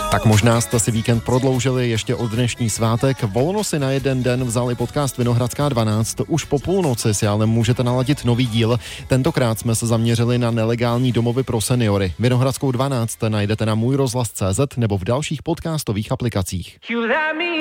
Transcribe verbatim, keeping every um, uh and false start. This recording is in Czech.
Tak možná jste si víkend prodloužili ještě od dnešní svátek. Volno si na jeden den vzal i podcast Vinohradská dvanáct. Už po půlnoci si ale můžete naladit nový díl. Tentokrát jsme se zaměřili na nelegální domovy pro seniory. Vinohradskou dvanáct najdete na můj rozhlas tečka cé zet nebo v dalších podcastových aplikacích.